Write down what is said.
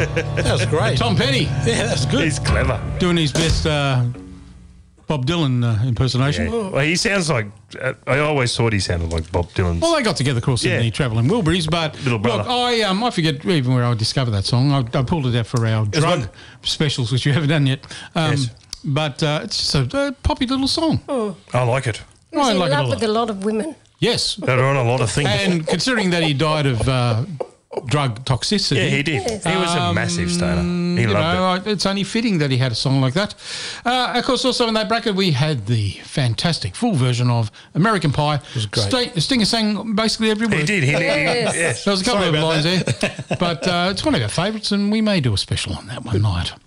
That was great. Tom Petty. Yeah, that's good. He's clever. Doing his best Bob Dylan impersonation. Yeah. Well, he sounds like... I always thought he sounded like Bob Dylan. Well, they got together, of course, in the Travelling Wilburys, but Little brother. look, I forget even where I discovered that song. I pulled it out for our drug specials, which you haven't done yet. Yes. But it's just a poppy little song. I like it. He was I in like it a love lot. with a lot of women. Yes. They're on a lot of things. And considering that he died of drug toxicity. Yeah, he did. He was a massive stoner. He loved it. It's only fitting that he had a song like that. Of course, also in that bracket, we had the fantastic full version of American Pie. It was great. Stinger sang basically every word. He did. Yes. Yes. There was a couple Sorry of about lines there, but it's one of our favourites, and we may do a special on that one night.